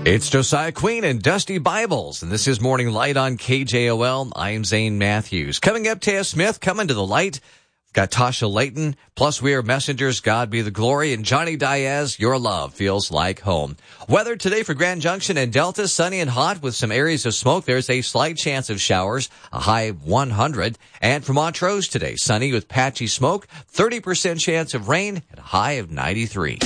It's Josiah Queen and Dusty Bibles, and this is Morning Light on KJOL. I am Zane Matthews. Coming up, Taya Smith, coming to the light. We've got Tasha Layton, plus We Are Messengers, God Be the Glory, and Johnny Diaz, Your Love Feels Like Home. Weather today for Grand Junction and Delta, sunny and hot with some areas of smoke. There's a slight chance of showers, a high of 100. And for Montrose today, sunny with patchy smoke, 30% chance of rain, and a high of 93.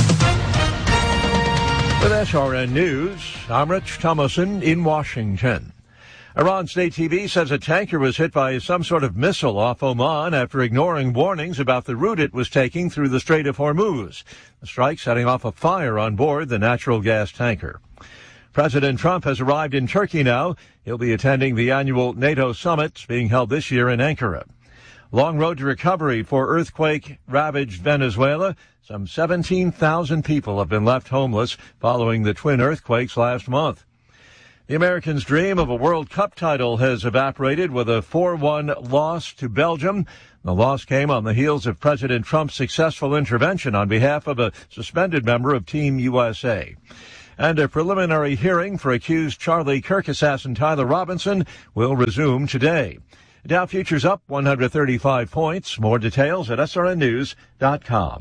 With SRN News, I'm Rich Thomason in Washington. Iran State TV says a tanker was hit by some sort of missile off Oman after ignoring warnings about the route it was taking through the Strait of Hormuz. The strike setting off a fire on board the natural gas tanker. President Trump has arrived in Turkey now. He'll be attending the annual NATO summit being held this year in Ankara. Long road to recovery for earthquake-ravaged Venezuela. Some 17,000 people have been left homeless following the twin earthquakes last month. The Americans' dream of a World Cup title has evaporated with a 4-1 loss to Belgium. The loss came on the heels of President Trump's successful intervention on behalf of a suspended member of Team USA. And a preliminary hearing for accused Charlie Kirk assassin Tyler Robinson will resume today. Dow futures up 135 points. More details at srnnews.com.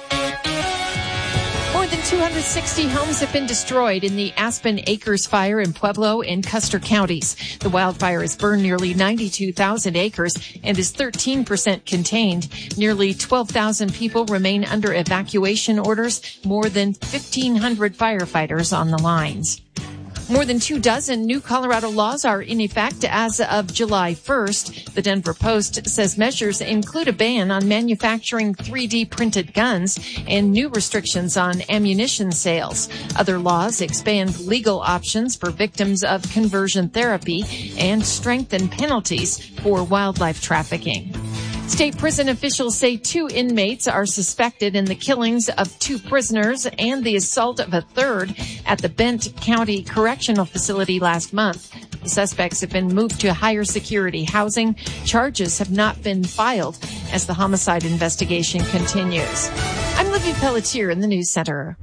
More than 260 homes have been destroyed in the Aspen Acres fire in Pueblo and Custer counties. The wildfire has burned nearly 92,000 acres and is 13% contained. Nearly 12,000 people remain under evacuation orders, more than 1,500 firefighters on the lines. More than 24 new Colorado laws are in effect as of July 1st. The Denver Post says measures include a ban on manufacturing 3D printed guns and new restrictions on ammunition sales. Other laws expand legal options for victims of conversion therapy and strengthen penalties for wildlife trafficking. State prison officials say 2 inmates are suspected in the killings of 2 prisoners and the assault of a third at the Bent County Correctional Facility last month. The suspects have been moved to higher security housing. Charges have not been filed as the homicide investigation continues. I'm Libby Pelletier in the News Center.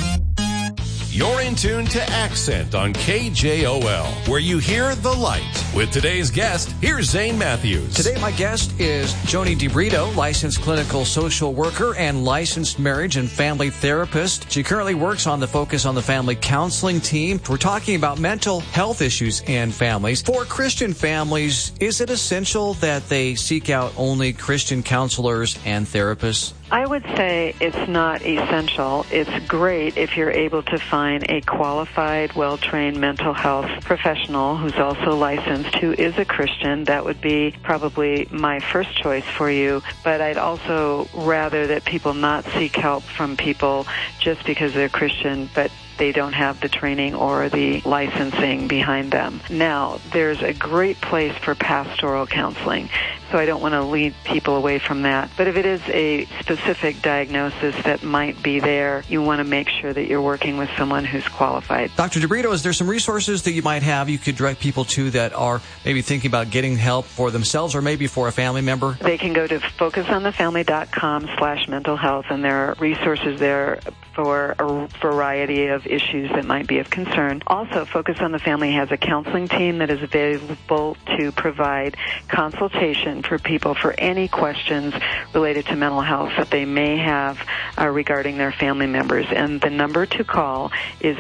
You're in tune to Accent on KJOL, where you hear the light. With today's guest, here's Zane Matthews. Today, my guest is Joni DeBrito, licensed clinical social worker and licensed marriage and family therapist. She currently works on the Focus on the Family counseling team. We're talking about mental health issues in families. For Christian families, is it essential that they seek out only Christian counselors and therapists? I would say it's not essential. It's great if you're able to find a qualified, well-trained mental health professional who's also licensed, who is a Christian. That would be probably my first choice for you. But I'd also rather that people not seek help from people just because they're Christian, but they don't have the training or the licensing behind them. Now, there's a great place for pastoral counseling, so I don't want to lead people away from that. But if it is a specific diagnosis that might be there, you want to make sure that you're working with someone who's qualified. Dr. DeBrito, is there some resources that you might have you could direct people to that are maybe thinking about getting help for themselves or maybe for a family member? They can go to focusonthefamily.com/mental health, and there are resources there for a variety of issues that might be of concern. Also, Focus on the Family has a counseling team that is available to provide consultation for people for any questions related to mental health that they may have regarding their family members. And the number to call is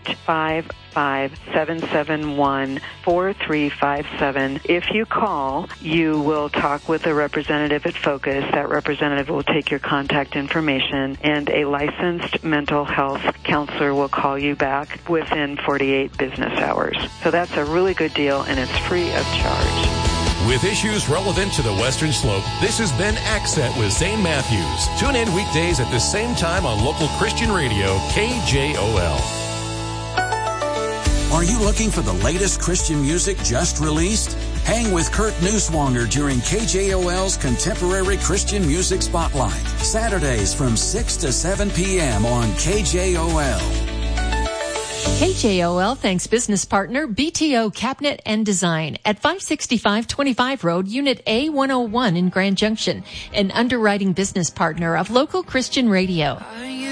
855-771-4357. If you call, you will talk with a representative at Focus. That representative will take your contact information, and a licensed mental health counselor will call you back within 48 business hours. So that's a really good deal, and it's free of charge. With issues relevant to the Western Slope, this has been Accent with Zane Matthews. Tune in weekdays at the same time on local Christian radio, KJOL. Are you looking for the latest Christian music just released? Hang with Kurt Neuswanger during KJOL's Contemporary Christian Music Spotlight. Saturdays from 6 to 7 p.m. on KJOL. KJOL thanks business partner BTO Cabinet and Design at 565 25 Road, Unit A101 in Grand Junction, an underwriting business partner of local Christian radio. Are you